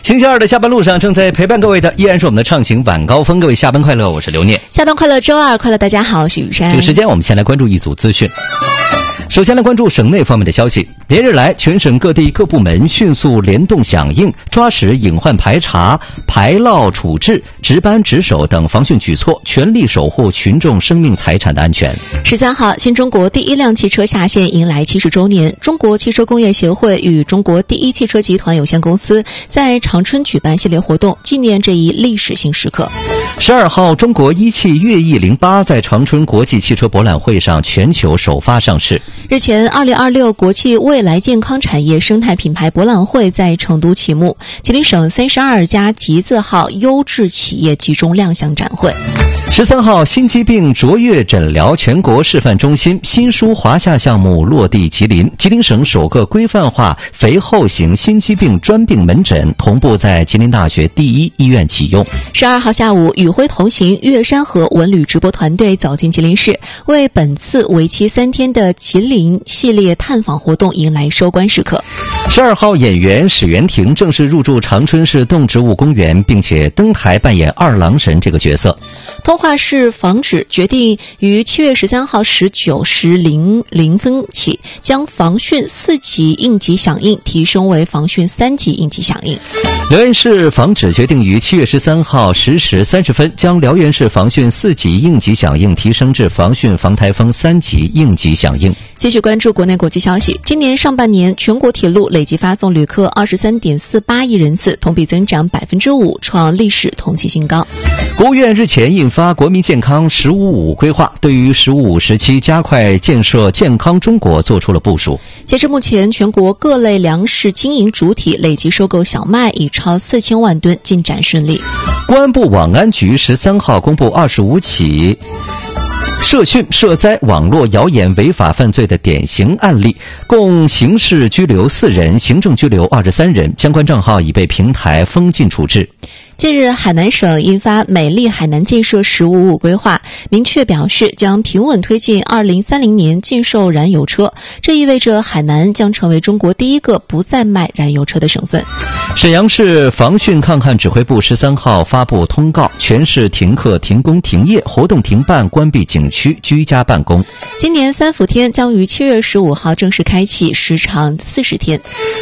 星期二的下班路上，正在陪伴各位的依然是我们的畅行晚高峰。各位下班快乐，我是刘念。 下班快乐，周二快乐，大家好，我是雨山。 这个时间我们先来关注一组资讯。首先来关注省内方面的消息。连日来，全省各地各部门迅速联动响应，抓实隐患排查、排涝处置、值班值守等防汛举措，全力守护群众生命财产的安全。 13号，新中国第一辆汽车下线迎来70周年。中国汽车工业协会与中国第一汽车集团有限公司在长春举办系列活动，纪念这一历史性时刻。 12号，中国一汽悦翼08在长春国际汽车博览会上全球首发上市。 日前，2026国际未来健康产业生态品牌博览会在成都启幕，吉林省32家集字号优质企业集中亮相展会。 13号，心肌病卓越诊疗全国示范中心新书华夏项目落地吉林，吉林省首个规范化肥厚型心肌病专病门诊同步在吉林大学第一医院启用。 12号下午，与辉同行岳山河文旅直播团队走进吉林市，为本次为期3天的吉林系列探访活动迎来收官时刻。 12号，演员史源廷正式入驻长春市动植物公园，并且登台扮演二郎神这个角色。 通化市防指决定于7月13号19时00分起，将防汛4级应急响应提升为防汛3级应急响应。 辽源市防指决定于7月13号10时30分，将辽源市防汛4级应急响应提升至防汛防台风3级应急响应。 继续关注国内国际消息。今年上半年，全国铁路累计发送旅客23.48亿人次，同比增长5%，创历史同期新高。 国务院日前印发国民健康“15-5”规划，对于“15-5”时期加快建设健康中国作出了部署。 截至目前，全国各类粮食经营主体累计收购小麦已超4000万吨，进展顺利。 公安部网安局13号公布25起涉汛涉灾网络谣言违法犯罪的典型案例，共刑事拘留4人，行政拘留23人，相关账号已被平台封禁处置。 近日，海南省印发美丽海南建设“15-5”规划，明确表示将平稳推进2030年禁售燃油车，这意味着海南将成为中国第一个不再卖燃油车的省份。 沈阳市防汛抗旱指挥部13号发布通告，全市停课、停工、停业，活动停办，关闭景区，居家办公。 今年3伏天将于7月15号正式开启，时长40天。